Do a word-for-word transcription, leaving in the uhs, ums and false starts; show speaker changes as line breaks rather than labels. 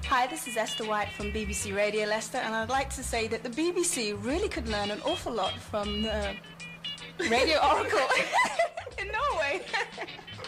Hi, this is Esther White from B B C Radio Leicester, and I'd like to say that the B B C really could learn an awful lot from the Radio Oracle in Norway.